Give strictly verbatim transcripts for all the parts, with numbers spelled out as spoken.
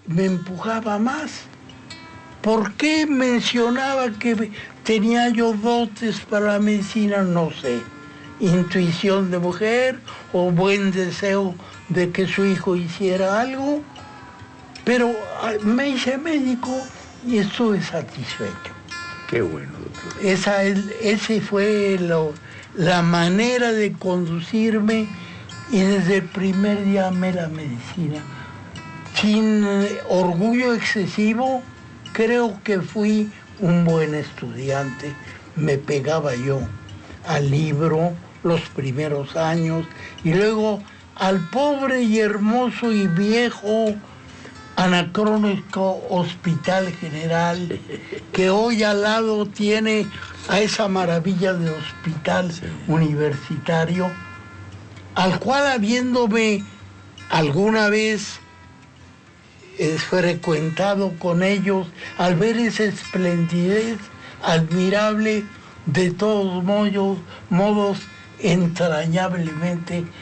me empujaba más. ¿Por qué mencionaba que tenía yo dotes para la medicina? No sé. Intuición de mujer o buen deseo de que su hijo hiciera algo. Pero me hice médico y estuve satisfecho. Qué bueno, doctor. Esa es, ese fue lo, la manera de conducirme y desde el primer día amé la medicina. Sin orgullo excesivo, creo que fui un buen estudiante. Me pegaba yo al libro los primeros años y luego al pobre y hermoso y viejo anacrónico Hospital General, que hoy al lado tiene a esa maravilla de hospital sí. universitario, al cual habiéndome alguna vez eh, frecuentado con ellos, al ver esa esplendidez admirable, de todos modos, modos entrañablemente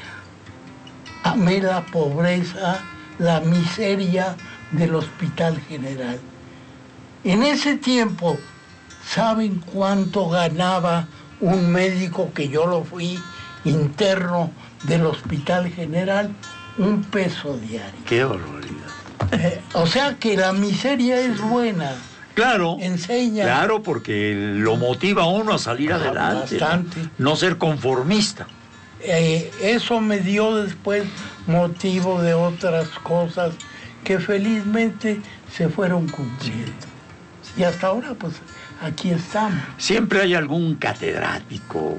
amé la pobreza, la miseria del Hospital General. En ese tiempo, ¿saben cuánto ganaba un médico, que yo lo fui, interno del Hospital General? Un peso diario. ¡Qué barbaridad! Eh, o sea que la miseria es buena. Claro, enseña. Claro, porque lo motiva a uno a salir adelante. Bastante. No, no ser conformista. Eh, eso me dio después motivo de otras cosas que felizmente se fueron cumpliendo. Y hasta ahora, pues, aquí estamos. Siempre hay algún catedrático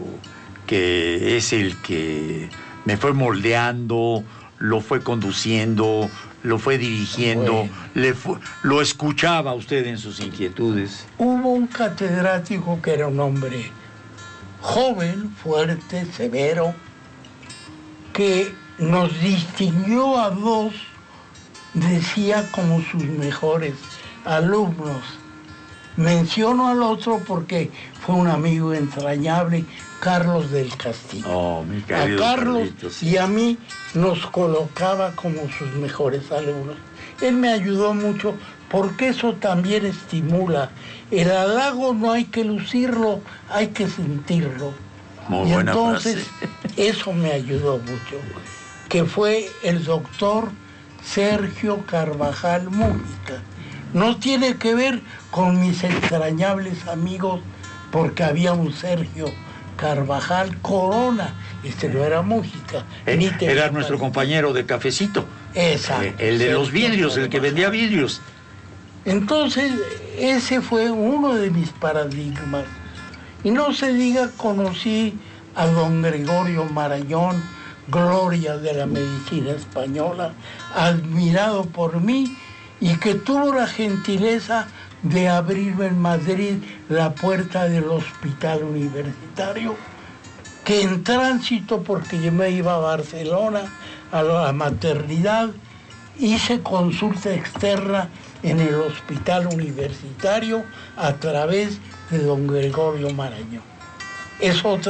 que es el que me fue moldeando, lo fue conduciendo, lo fue dirigiendo, bueno. le fue, lo escuchaba a usted en sus inquietudes. Hubo un catedrático que era un hombre joven, fuerte, severo, que nos distinguió a dos, decía, como sus mejores alumnos. Menciono al otro porque fue un amigo entrañable, Carlos del Castillo. Oh, mi querido a Carlos Carlitos, sí. Y a mí nos colocaba como sus mejores alumnos. Él me ayudó mucho porque eso también estimula. El halago no hay que lucirlo, hay que sentirlo. Muy y buena entonces frase. Eso me ayudó mucho, que fue el doctor Sergio Carvajal Mújica. No tiene que ver con mis entrañables amigos, porque había un Sergio Carvajal Corona, este no era Mújica. Eh, era nuestro compañero de cafecito. Exacto. Eh, el de los vidrios, el que vendía vidrios. Entonces, ese fue uno de mis paradigmas. Y no se diga, conocí a don Gregorio Marañón, gloria de la medicina española, admirado por mí y que tuvo la gentileza de abrirme en Madrid la puerta del hospital universitario, que en tránsito, porque yo me iba a Barcelona, a la maternidad, hice consulta externa en el hospital universitario a través de don Gregorio Marañón. Es otro.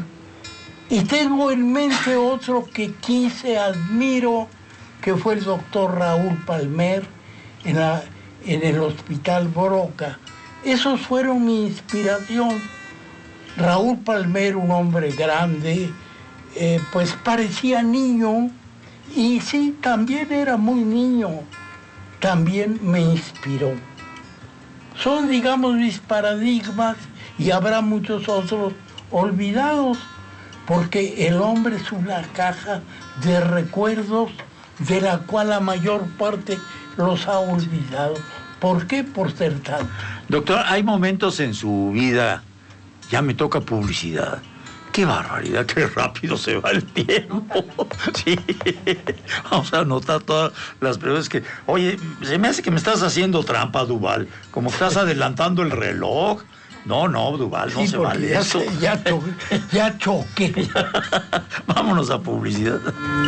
Y tengo en mente otro que quise, admiro, que fue el doctor Raúl Palmer en, la, en el hospital Broca. Esos fueron mi inspiración. Raúl Palmer, un hombre grande, eh, pues parecía niño, y sí, también era muy niño, también me inspiró. Son, digamos, mis paradigmas, y habrá muchos otros olvidados, porque el hombre es una caja de recuerdos de la cual la mayor parte los ha olvidado. ¿Por qué? Por ser tanto. Doctor, hay momentos en su vida, ya me toca publicidad. ¡Qué barbaridad! ¡Qué rápido se va el tiempo! Sí, vamos a anotar todas las preguntas que... Oye, se me hace que me estás haciendo trampa, Duval. Como estás adelantando el reloj. No, no, Duval, no sí, se vale ya eso. Se, ya, cho ya choqué. Vámonos a publicidad.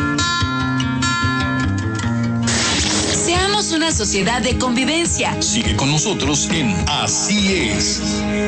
Seamos una sociedad de convivencia. Sigue con nosotros en Así Es.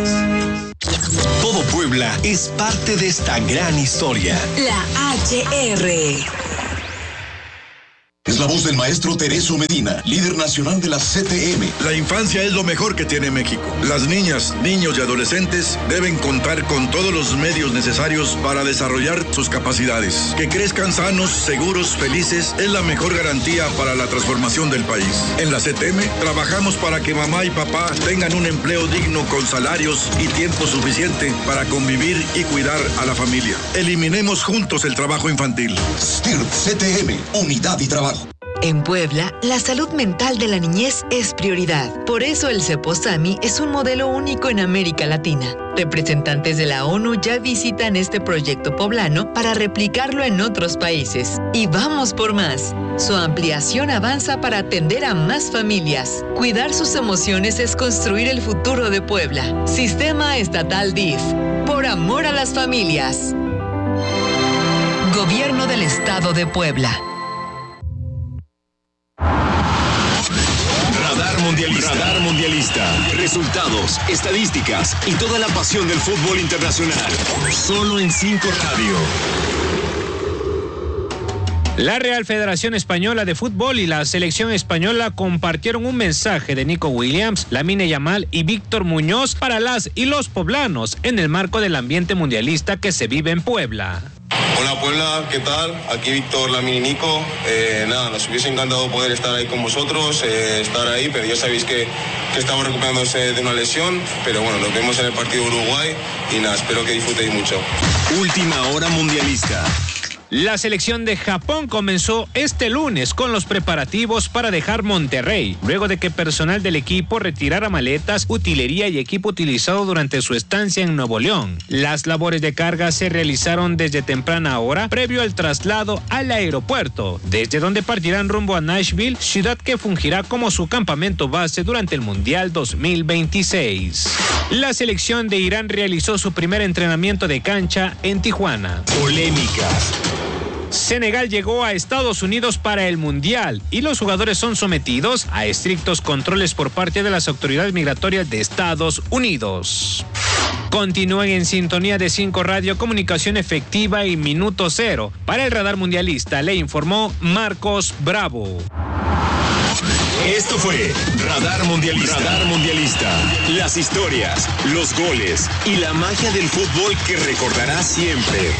Todo Puebla es parte de esta gran historia. La H R. Es la voz del maestro Tereso Medina, líder nacional de la C T M. La infancia es lo mejor que tiene México. Las niñas, niños y adolescentes deben contar con todos los medios necesarios para desarrollar sus capacidades. Que crezcan sanos, seguros, felices es la mejor garantía para la transformación del país. En la C T M trabajamos para que mamá y papá tengan un empleo digno con salarios y tiempo suficiente para convivir y cuidar a la familia. Eliminemos juntos el trabajo infantil. S T I R P C T M, unidad y trabajo. En Puebla, la salud mental de la niñez es prioridad. Por eso el Ceposami es un modelo único en América Latina. Representantes de la ONU ya visitan este proyecto poblano para replicarlo en otros países. Y vamos por más. Su ampliación avanza para atender a más familias. Cuidar sus emociones es construir el futuro de Puebla. Sistema Estatal D I F. Por amor a las familias. Gobierno del Estado de Puebla. Radar Mundialista. Radar Mundialista. Resultados, estadísticas y toda la pasión del fútbol internacional. Solo en cinco Radio. La Real Federación Española de Fútbol y la selección española compartieron un mensaje de Nico Williams, Lamine Yamal y Víctor Muñoz para las y los poblanos en el marco del ambiente mundialista que se vive en Puebla. Hola Puebla, ¿qué tal? Aquí Víctor, Lamine y Nico. Eh, nada, nos hubiese encantado poder estar ahí con vosotros, eh, estar ahí, pero ya sabéis que, que estamos recuperándose de una lesión, pero bueno, nos vemos en el partido de Uruguay y nada, espero que disfrutéis mucho. Última hora mundialista. La selección de Japón comenzó este lunes con los preparativos para dejar Monterrey, luego de que personal del equipo retirara maletas, utilería y equipo utilizado durante su estancia en Nuevo León. Las labores de carga se realizaron desde temprana hora, previo al traslado al aeropuerto, desde donde partirán rumbo a Nashville, ciudad que fungirá como su campamento base durante el Mundial dos mil veintiséis. La selección de Irán realizó su primer entrenamiento de cancha en Tijuana. Polémicas. Senegal llegó a Estados Unidos para el Mundial y los jugadores son sometidos a estrictos controles por parte de las autoridades migratorias de Estados Unidos. Continúen en sintonía de cinco Radio, comunicación efectiva y minuto cero. Para el Radar Mundialista le informó Marcos Bravo. Esto fue Radar Mundialista. Radar Mundialista. Las historias, los goles y la magia del fútbol que recordará siempre.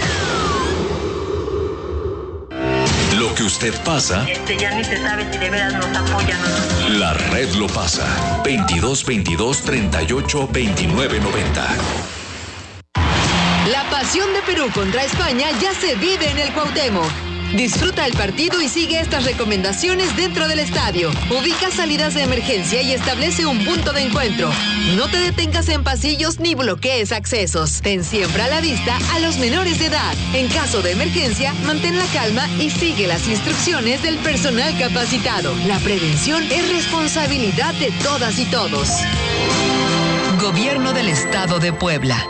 Lo que usted pasa, Este ya ni se sabe si de veras nos apoyan o no. la red lo pasa. veintidós veintidós treinta y ocho veintinueve noventa. La pasión de Perú contra España ya se vive en el Cuauhtémoc. Disfruta el partido y sigue estas recomendaciones dentro del estadio. Ubica salidas de emergencia y establece un punto de encuentro. No te detengas en pasillos ni bloquees accesos. Ten siempre a la vista a los menores de edad. En caso de emergencia, mantén la calma y sigue las instrucciones del personal capacitado. La prevención es responsabilidad de todas y todos. Gobierno del Estado de Puebla.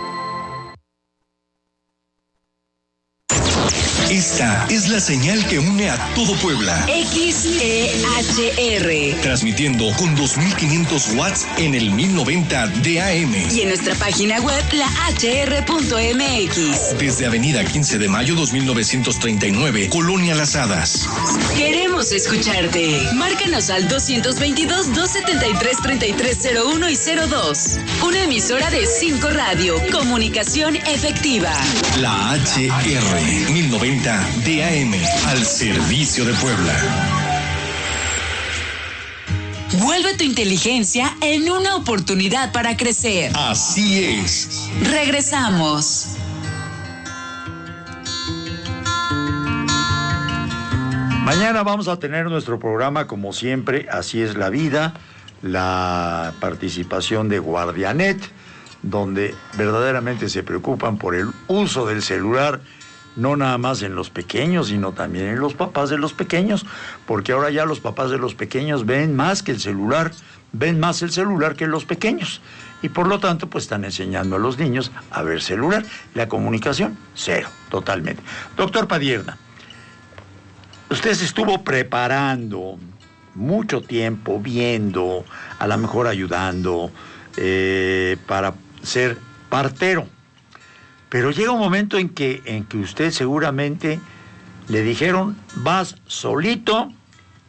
Esta es la señal que une a todo Puebla. X E H R. Transmitiendo con dos mil quinientos watts en el mil noventa de A M. Y en nuestra página web, la h r punto m x. Desde Avenida quince de mayo dos mil novecientos treinta y nueve, Colonia Las Hadas. Queremos escucharte. Márcanos al doscientos veintidós, doscientos setenta y tres, treinta y tres cero uno y cero dos. Una emisora de cinco Radio. Comunicación efectiva. La H R mil noventa de A M, al servicio de Puebla. Vuelve tu inteligencia en una oportunidad para crecer. Así es. Regresamos. Mañana vamos a tener nuestro programa como siempre, Así es la vida, la participación de Guardianet, donde verdaderamente se preocupan por el uso del celular, no nada más en los pequeños, sino también en los papás de los pequeños, porque ahora ya los papás de los pequeños ven más que el celular, ven más el celular que los pequeños, y por lo tanto pues están enseñando a los niños a ver celular. La comunicación, cero, totalmente. Doctor Padierna, usted se estuvo preparando mucho tiempo, viendo, a lo mejor ayudando, eh, para ser partero. Pero llega un momento en que, en que usted seguramente le dijeron, vas solito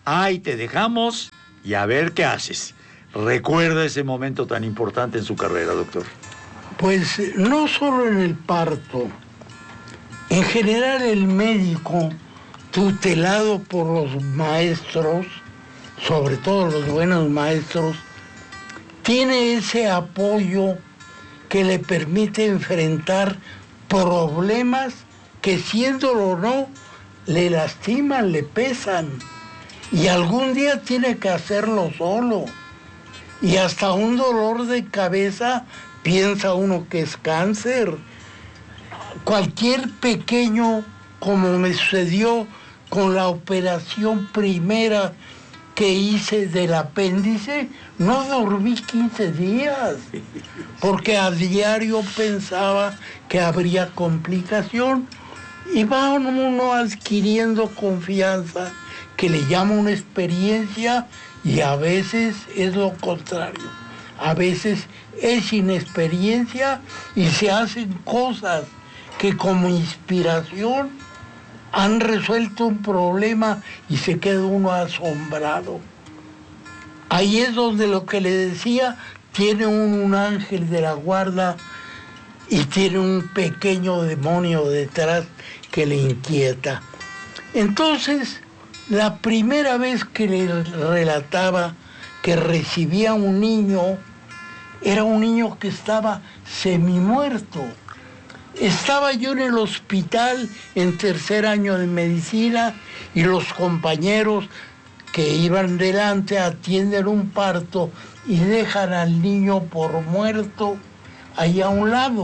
ahí te dejamos y a ver qué haces. Recuerda ese momento tan importante en su carrera, doctor. Pues no solo en el parto, en general el médico, tutelado por los maestros, sobre todo los buenos maestros, tiene ese apoyo que le permite enfrentar problemas que, siéndolo o no, le lastiman, le pesan. Y algún día tiene que hacerlo solo. Y hasta un dolor de cabeza piensa uno que es cáncer. Cualquier pequeño, como me sucedió con la operación primera que hice del apéndice, no dormí quince días, porque a diario pensaba que habría complicación, y va uno adquiriendo confianza, que le llama una experiencia, y a veces es lo contrario. A veces es inexperiencia y se hacen cosas que como inspiración han resuelto un problema y se queda uno asombrado. Ahí es donde lo que le decía, tiene un, un ángel de la guarda y tiene un pequeño demonio detrás que le inquieta. Entonces, la primera vez que le relataba que recibía un niño, era un niño que estaba semimuerto. Estaba yo en el hospital en tercer año de medicina y los compañeros que iban delante atienden un parto y dejan al niño por muerto ahí a un lado.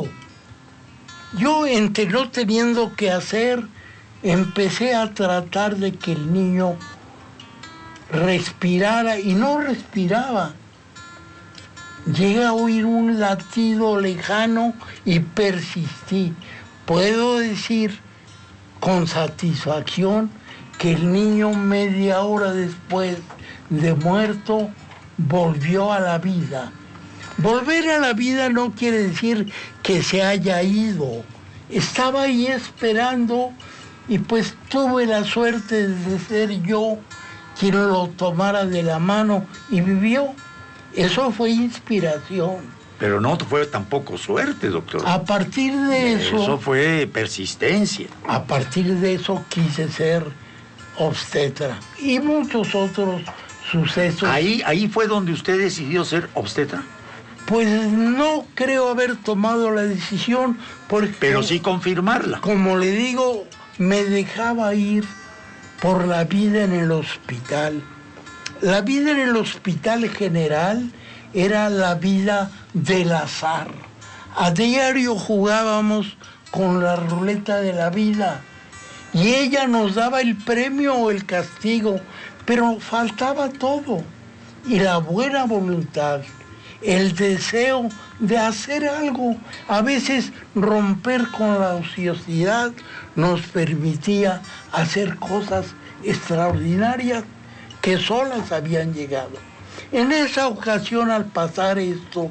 Yo, entre no teniendo qué hacer, empecé a tratar de que el niño respirara y no respiraba. Llegué a oír un latido lejano y persistí. Puedo decir con satisfacción que el niño, media hora después de muerto, volvió a la vida. Volver a la vida no quiere decir que se haya ido. Estaba ahí esperando y pues tuve la suerte de ser yo quien lo tomara de la mano y vivió. Eso fue inspiración. Pero no fue tampoco suerte, doctor. A partir de eso... Eso fue persistencia. A partir de eso quise ser obstetra. Y muchos otros sucesos. ¿Ahí, ahí fue donde usted decidió ser obstetra? Pues no creo haber tomado la decisión, porque... Pero sí confirmarla. Como le digo, me dejaba ir por la vida en el hospital. La vida en el hospital general era la vida del azar. A diario jugábamos con la ruleta de la vida y ella nos daba el premio o el castigo, pero faltaba todo. Y la buena voluntad, el deseo de hacer algo, a veces romper con la ociosidad, nos permitía hacer cosas extraordinarias que solas habían llegado. En esa ocasión, al pasar esto,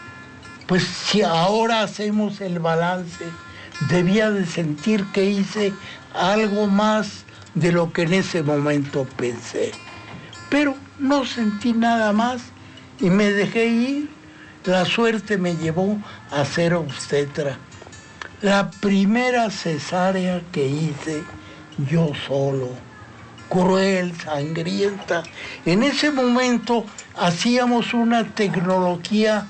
pues si ahora hacemos el balance, debía de sentir que hice algo más de lo que en ese momento pensé. Pero no sentí nada más y me dejé ir. La suerte me llevó a ser obstetra. La primera cesárea que hice yo solo, cruel, sangrienta. En ese momento hacíamos una tecnología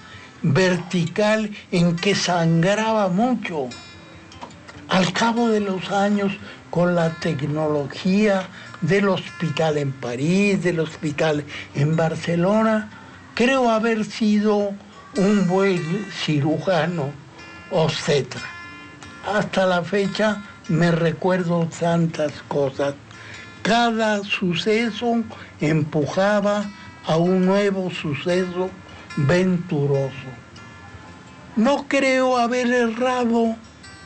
vertical en que sangraba mucho. Al cabo de los años, con la tecnología del hospital en París, del hospital en Barcelona, creo haber sido un buen cirujano obstetra. Hasta la fecha me recuerdo tantas cosas. Cada suceso empujaba a un nuevo suceso venturoso. No creo haber errado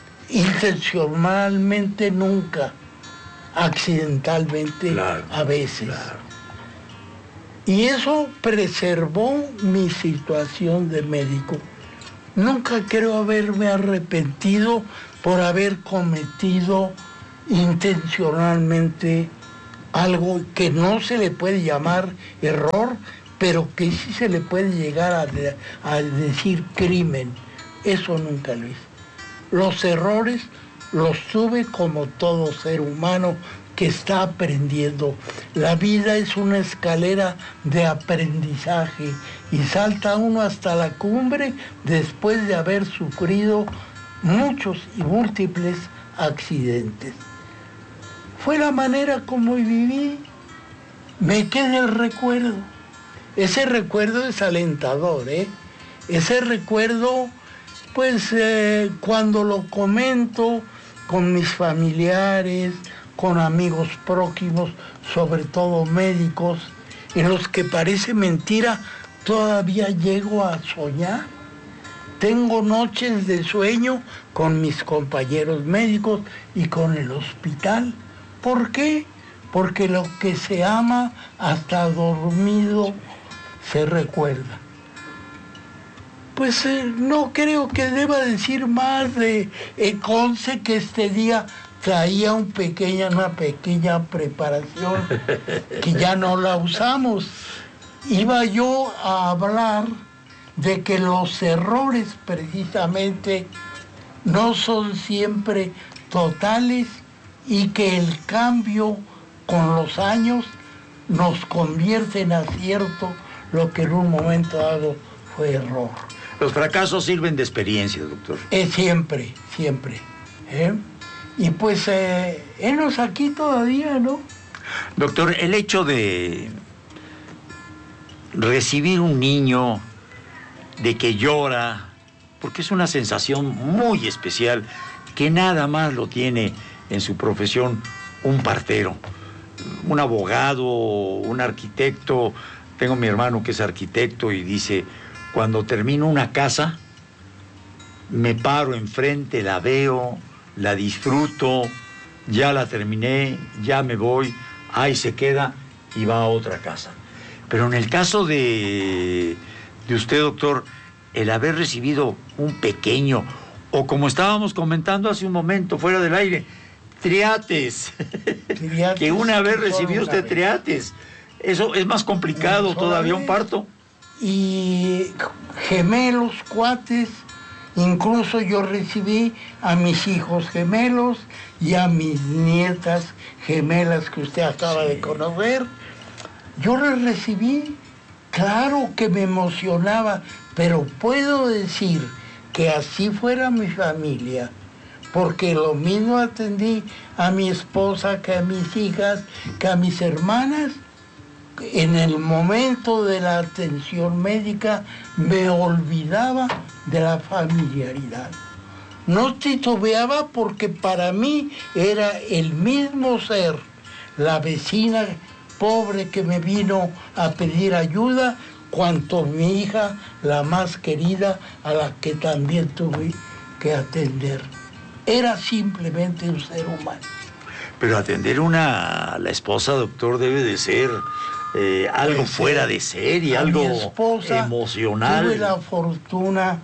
intencionalmente nunca, accidentalmente claro, a veces. Claro. Y eso preservó mi situación de médico. Nunca creo haberme arrepentido por haber cometido intencionalmente algo que no se le puede llamar error, pero que sí se le puede llegar a, de, a decir crimen. Eso nunca lo hice. Los errores los tuve como todo ser humano que está aprendiendo. La vida es una escalera de aprendizaje y salta uno hasta la cumbre después de haber sufrido muchos y múltiples accidentes. Fue la manera como viví. Me queda el recuerdo. Ese recuerdo es alentador, ¿eh? Ese recuerdo, pues eh, cuando lo comento con mis familiares, con amigos próximos, sobre todo médicos, en los que parece mentira, todavía llego a soñar. Tengo noches de sueño con mis compañeros médicos y con el hospital. ¿Por qué? Porque lo que se ama hasta dormido se recuerda. Pues eh, no creo que deba decir más de eh, conce que este día traía un pequeña, una pequeña preparación que ya no la usamos. Iba yo a hablar de que los errores precisamente no son siempre totales y que el cambio con los años nos convierte en acierto lo que en un momento dado fue error. Los fracasos sirven de experiencia, doctor. Es siempre, siempre. ¿eh? Y pues, eh, enos aquí todavía, ¿no? Doctor, el hecho de recibir un niño, de que llora, porque es una sensación muy especial, que nada más lo tiene en su profesión un partero, un abogado, un arquitecto. Tengo mi hermano que es arquitecto y dice, cuando termino una casa, me paro enfrente, la veo, la disfruto, ya la terminé, ya me voy, ahí se queda y va a otra casa. Pero en el caso de, de usted, doctor, el haber recibido un pequeño, o como estábamos comentando hace un momento, fuera del aire, triates, triates que una vez recibió usted triates, eso es más complicado todavía un parto. Y gemelos, cuates, incluso yo recibí a mis hijos gemelos y a mis nietas gemelas que usted acaba sí. de conocer. Yo les recibí, claro que me emocionaba, pero puedo decir que así fuera mi familia, porque lo mismo atendí a mi esposa que a mis hijas, que a mis hermanas. En el momento de la atención médica me olvidaba de la familiaridad. No titubeaba porque para mí era el mismo ser, la vecina pobre que me vino a pedir ayuda, cuanto mi hija, la más querida, a la que también tuve que atender. Era simplemente un ser humano. Pero atender una, la esposa, doctor, debe de ser eh, algo pues, fuera de serie, algo mi esposa, emocional. Tuve la fortuna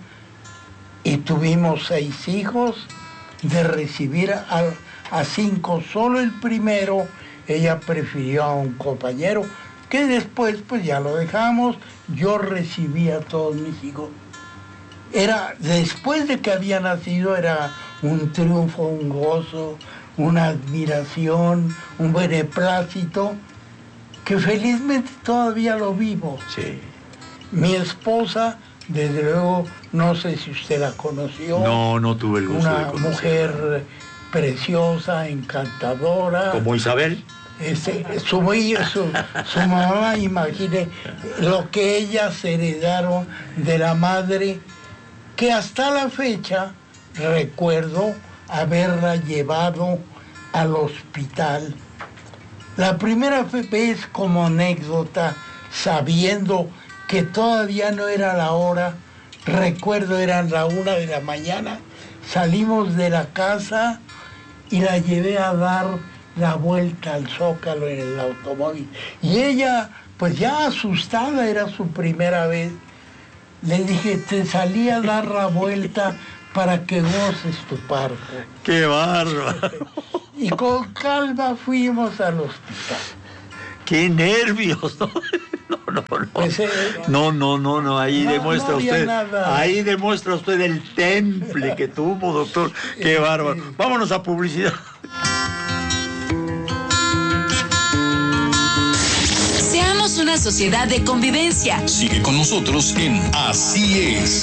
y tuvimos seis hijos de recibir a, a cinco. Solo el primero, ella prefirió a un compañero, que después pues ya lo dejamos. Yo recibí a todos mis hijos. Era, después de que había nacido, era un triunfo, un gozo, una admiración, un beneplácito, que felizmente todavía lo vivo. Sí. Mi esposa, desde luego, no sé si usted la conoció. No, no tuve el gusto una de conocerla. Mujer preciosa, encantadora. ¿Como Isabel? Este, su, su, su mamá, imagine lo que ellas heredaron de la madre, que hasta la fecha recuerdo haberla llevado al hospital. La primera vez, como anécdota, sabiendo que todavía no era la hora, recuerdo eran la una de la mañana, salimos de la casa y la llevé a dar la vuelta al Zócalo en el automóvil. Y ella, pues ya asustada, era su primera vez, le dije, te salí a dar la vuelta para que goces tu parto. ¡Qué bárbaro! Y con calma fuimos al hospital. ¡Qué nervios! No, no, no. No, Pues, eh, no, no, no, no, ahí no, demuestra no había usted, nada. ahí demuestra usted el temple que tuvo, doctor. ¡Qué bárbaro! Vámonos a publicidad. Seamos una sociedad de convivencia. Sigue con nosotros en Así es.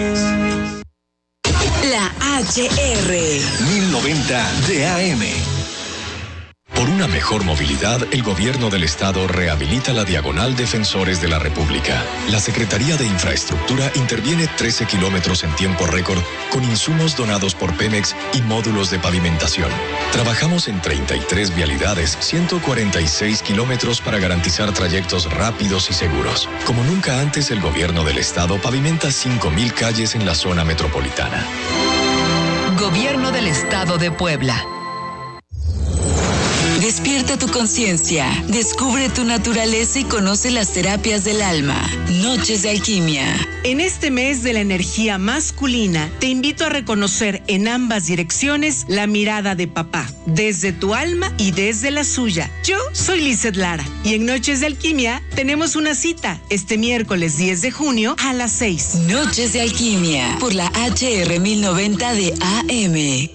La H R. mil noventa de A M. Por una mejor movilidad, el gobierno del estado rehabilita la diagonal Defensores de la República. La Secretaría de Infraestructura interviene trece kilómetros en tiempo récord con insumos donados por Pemex y módulos de pavimentación. Trabajamos en treinta y tres vialidades, ciento cuarenta y seis kilómetros para garantizar trayectos rápidos y seguros. Como nunca antes, el gobierno del estado pavimenta cinco mil calles en la zona metropolitana. Gobierno del Estado de Puebla. Despierta tu conciencia, descubre tu naturaleza y conoce las terapias del alma. Noches de Alquimia. En este mes de la energía masculina, te invito a reconocer en ambas direcciones la mirada de papá, desde tu alma y desde la suya. Yo soy Lizeth Lara y en Noches de Alquimia tenemos una cita este miércoles diez de junio a las seis. Noches de Alquimia por la H R mil noventa de A M.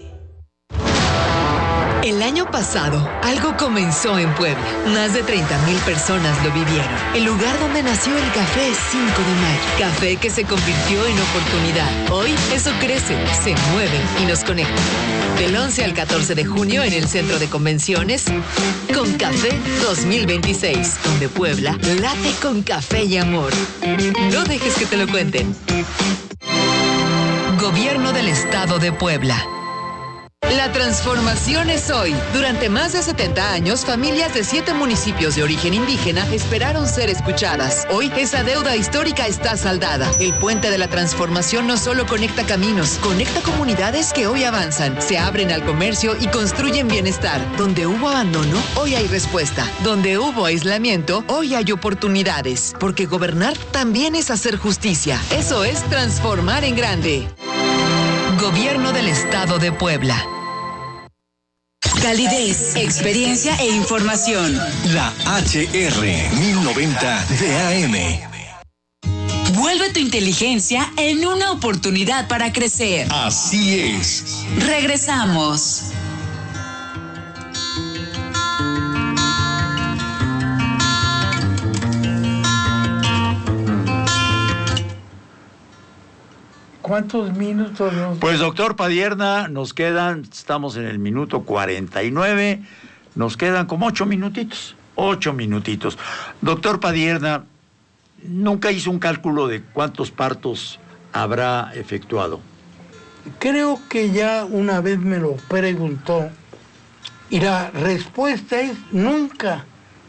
El año pasado, algo comenzó en Puebla. Más de treinta mil personas lo vivieron. El lugar donde nació el Café cinco de mayo. Café que se convirtió en oportunidad. Hoy, eso crece, se mueve y nos conecta. Del once al catorce de junio en el Centro de Convenciones, Con Café dos mil veintiséis, donde Puebla late con café y amor. No dejes que te lo cuenten. Gobierno del Estado de Puebla. La transformación es hoy. Durante más de setenta años, familias de siete municipios de origen indígena esperaron ser escuchadas. Hoy, esa deuda histórica está saldada. El puente de la transformación no solo conecta caminos, conecta comunidades que hoy avanzan, se abren al comercio y construyen bienestar. Donde hubo abandono, hoy hay respuesta. Donde hubo aislamiento, hoy hay oportunidades. Porque gobernar también es hacer justicia. Eso es transformar en grande. Gobierno del Estado de Puebla. Calidez, experiencia e información. La H R mil noventa de A M. Vuelve tu inteligencia en una oportunidad para crecer. Así es. Regresamos. ¿Cuántos minutos nos... Pues doctor Padierna, nos quedan, estamos en el minuto cuarenta y nueve, nos quedan como ocho minutitos, ocho minutitos. Doctor Padierna, ¿nunca hizo un cálculo de cuántos partos habrá efectuado? Creo que ya una vez me lo preguntó y la respuesta es nunca.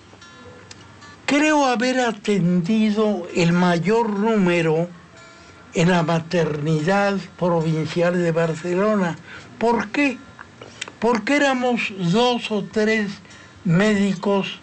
Creo haber atendido el mayor número en la maternidad provincial de Barcelona. ¿Por qué? Porque éramos dos o tres médicos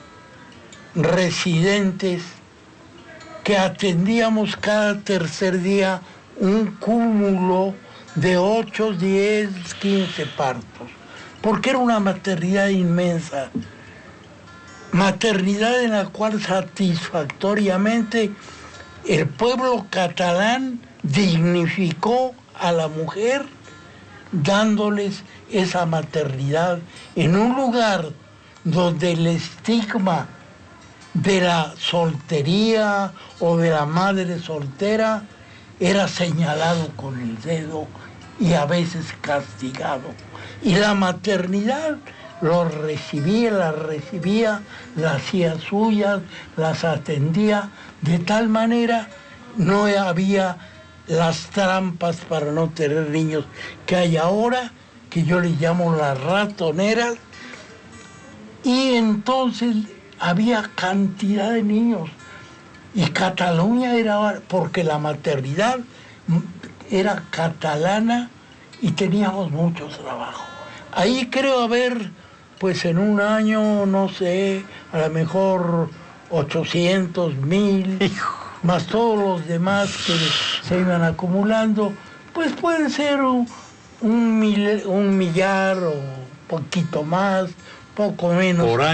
residentes que atendíamos cada tercer día un cúmulo de ocho, diez, quince partos. Porque era una maternidad inmensa. Maternidad en la cual satisfactoriamente el pueblo catalán dignificó a la mujer dándoles esa maternidad en un lugar donde el estigma de la soltería o de la madre soltera era señalado con el dedo y a veces castigado. Y la maternidad los recibía, las recibía, las hacía suyas, las atendía, de tal manera no había las trampas para no tener niños que hay ahora, que yo les llamo las ratoneras, y entonces había cantidad de niños. Y Cataluña era, porque la maternidad era catalana y teníamos mucho trabajo. Ahí creo haber, pues en un año, no sé, a lo mejor ochocientos mil, más todos los demás que se iban acumulando, pues pueden ser un, un, mil, un millar o poquito más, poco menos. Por año.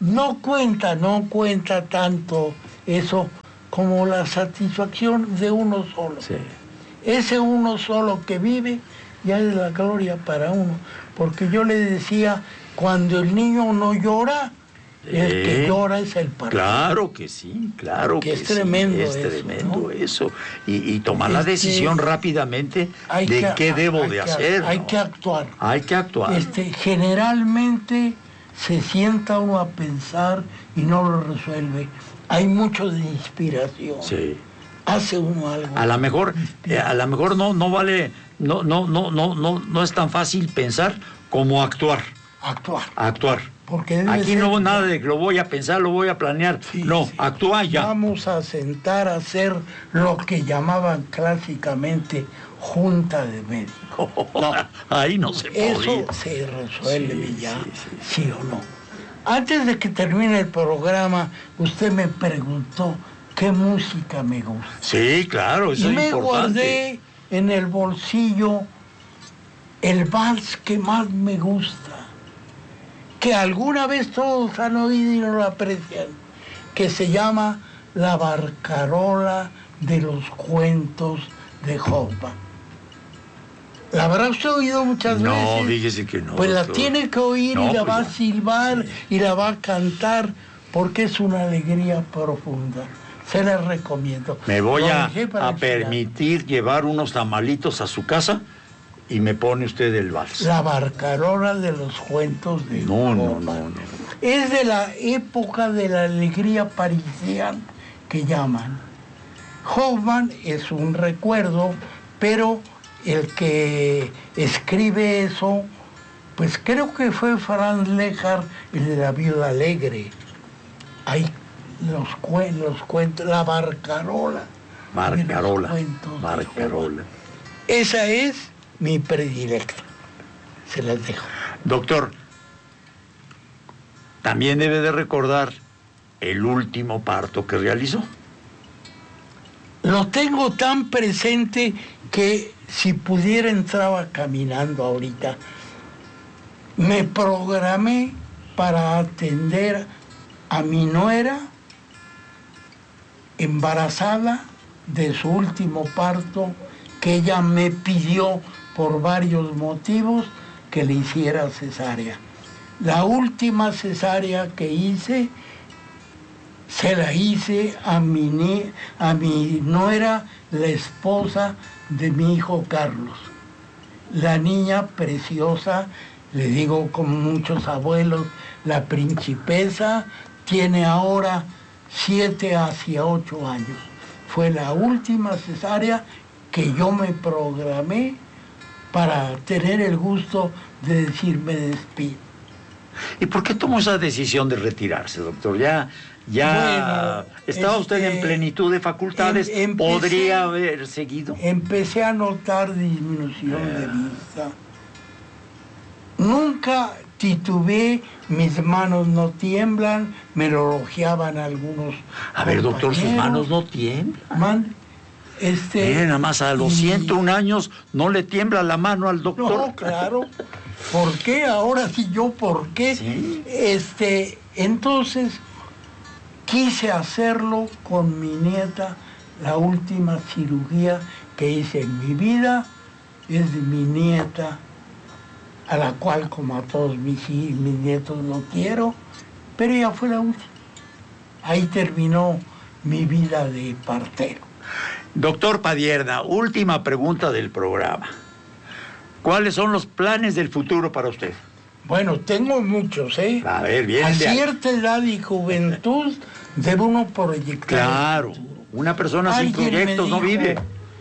no cuenta, no cuenta tanto eso como la satisfacción de uno solo. Sí. Ese uno solo que vive ya es la gloria para uno. Porque yo le decía, cuando el niño no llora, el que llora es el padre. Claro que sí, claro que, que es sí, tremendo es eso, tremendo ¿no? eso. Y, y tomar Este, la decisión rápidamente de que, qué debo hay de que, hacer. Hay ¿no? que actuar. Hay que actuar. Este, generalmente se sienta uno a pensar y no lo resuelve. Hay mucho de inspiración. Sí. Hace uno algo. A lo mejor, eh, a lo mejor no, no vale, no, no, no, no, no, no es tan fácil pensar como actuar. Actuar. Actuar. Porque aquí ser, no nada de que lo voy a pensar, lo voy a planear. Sí, no, sí. Actúa ya. Vamos a sentar a hacer lo que llamaban clásicamente junta de médicos. No, ahí no se podía. Eso se resuelve sí, ya, sí, sí. sí o no. Antes de que termine el programa, usted me preguntó qué música me gusta. Sí, claro, eso y es me importante. Guardé en el bolsillo el vals que más me gusta, que alguna vez todos han oído y no lo aprecian, que se llama La Barcarola de los Cuentos de Hoffmann. ¿La habrá usted oído muchas no, veces? No, fíjese que no. Pues la doctor. tiene que oír no, y la pues va ya. a silbar sí. y la va a cantar, porque es una alegría profunda. Se la recomiendo. Me voy a, a permitir llevar unos tamalitos a su casa y me pone usted el vals. La Barcarola de los Cuentos de No, Hoffmann. no, no, no. Es de la época de la alegría parisiana que llaman. Hoffmann es un recuerdo, pero el que escribe eso, pues creo que fue Franz Lehár, el de La Viuda Alegre. Hay los, cuen los cuentos, la Barcarola. Barcarola. Barcarola. Esa es mi predilecta. Se las dejo. Doctor, también debe de recordar el último parto que realizó. Lo tengo tan presente que si pudiera entraba caminando ahorita. Me programé para atender a mi nuera embarazada de su último parto, que ella me pidió por varios motivos que le hiciera cesárea. La última cesárea que hice, se la hice a mi, ni a mi nuera, la esposa de mi hijo Carlos. La niña preciosa, le digo como muchos abuelos, la principesa, tiene ahora siete hacia ocho años. Fue la última cesárea que yo me programé para tener el gusto de decir me despido. ¿Y por qué tomó esa decisión de retirarse, doctor? Ya, ya bueno, estaba usted este, en plenitud de facultades, em, empecé, podría haber seguido. Empecé a notar disminución eh. de vista. Nunca titubeé, mis manos no tiemblan, me lo elogiaban algunos. A ver, doctor, sus manos no tiemblan. Man, este, Miren, nada más a los y... ciento un años no le tiembla la mano al doctor. No, claro. ¿Por qué? Ahora sí yo, ¿por qué? ¿Sí? Este, entonces, quise hacerlo con mi nieta, la última cirugía que hice en mi vida es de mi nieta, a la cual como a todos mis, mis nietos no quiero, pero ella fue la última. Ahí terminó mi vida de partero. Doctor Padierna, última pregunta del programa. ¿Cuáles son los planes del futuro para usted? Bueno, tengo muchos, ¿eh? A ver, bien. A cierta edad y juventud debe uno proyectar. Claro, una persona sin proyectos no vive.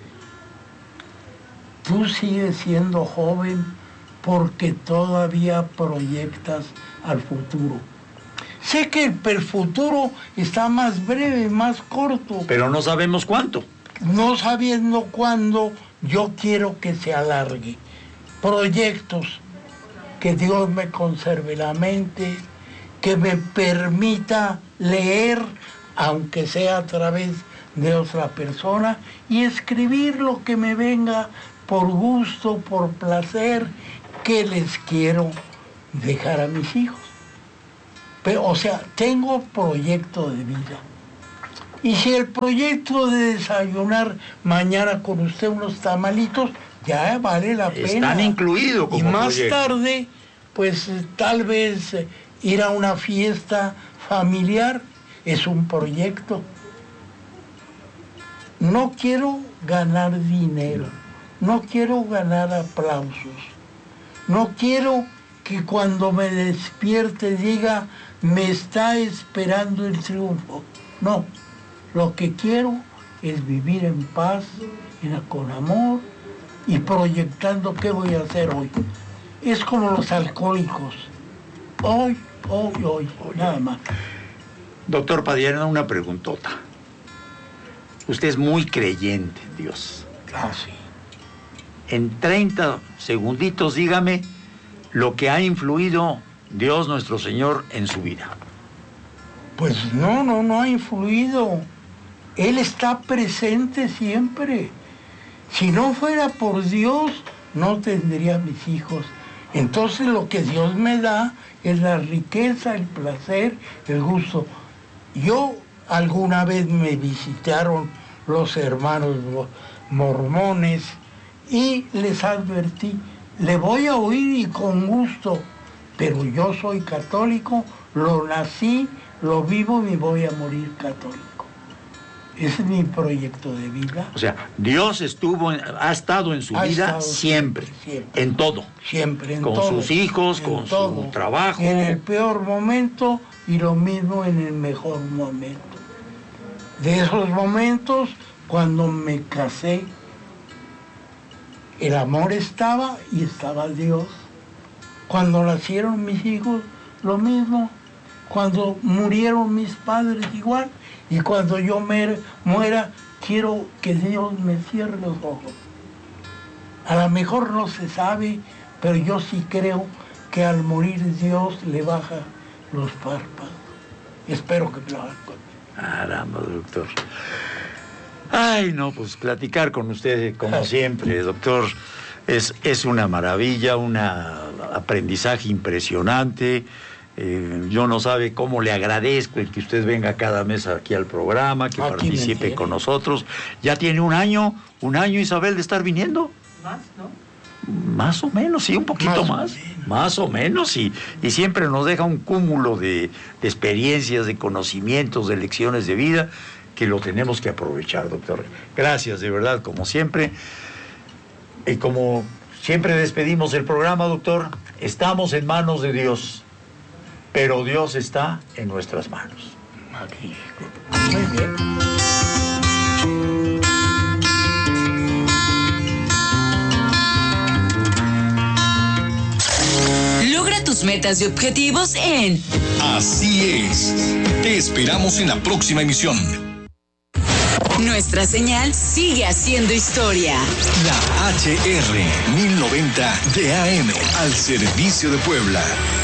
Tú sigues siendo joven porque todavía proyectas al futuro. Sé que el futuro está más breve, más corto. Pero no sabemos cuánto. No sabiendo cuándo, yo quiero que se alargue. Proyectos, que Dios me conserve la mente, que me permita leer, aunque sea a través de otra persona, y escribir lo que me venga por gusto, por placer, que les quiero dejar a mis hijos. Pero, o sea, tengo proyecto de vida. Y si el proyecto de desayunar mañana con usted unos tamalitos, ya vale la pena. Están incluidos como Y más proyecto. tarde, pues tal vez eh, ir a una fiesta familiar es un proyecto. No quiero ganar dinero, no quiero ganar aplausos, no quiero que cuando me despierte diga, me está esperando el triunfo. No, lo que quiero es vivir en paz, en, con amor y proyectando qué voy a hacer hoy. Es como los alcohólicos, hoy, hoy, hoy, nada más. Doctor Padierna, una preguntota. Usted es muy creyente en Dios. Ah, sí. En treinta segunditos, dígame lo que ha influido Dios nuestro Señor en su vida. Pues no, no, no ha influido. Él está presente siempre. Si no fuera por Dios, no tendría mis hijos. Entonces lo que Dios me da es la riqueza, el placer, el gusto. Yo alguna vez me visitaron los hermanos mormones y les advertí, le voy a oír y con gusto, pero yo soy católico, lo nací, lo vivo y voy a morir católico. Ese es mi proyecto de vida. O sea, Dios estuvo, en, ha estado en su Ha vida estado siempre, siempre, en todo. Siempre, en con todo. sus hijos, en con todo. su trabajo. En el peor momento y lo mismo en el mejor momento. De esos momentos, cuando me casé, el amor estaba y estaba Dios. Cuando nacieron mis hijos, lo mismo. Cuando murieron mis padres, igual. Y cuando yo me muera, quiero que Dios me cierre los ojos. A lo mejor no se sabe, pero yo sí creo que al morir Dios le baja los párpados. Espero que me lo hagan conmigo. Caramba, doctor. Ay, no, pues platicar con usted, como siempre, doctor, es, es una maravilla, un aprendizaje impresionante. Eh, yo no sabe cómo le agradezco el que usted venga cada mes aquí al programa, que Aquí participe con nosotros. Ya tiene un año, un año, Isabel, de estar viniendo. Más, ¿no? Más o menos, sí, un poquito más. Más, más o menos, y, y siempre nos deja un cúmulo de, de experiencias, de conocimientos, de lecciones de vida que lo tenemos que aprovechar, doctor. Gracias, de verdad, como siempre. Y como siempre despedimos el programa, doctor, estamos en manos de Dios, pero Dios está en nuestras manos. Magnífico. Muy bien. Logra tus metas y objetivos en Así es. Te esperamos en la próxima emisión. Nuestra señal sigue haciendo historia. La H R mil noventa de A M al servicio de Puebla.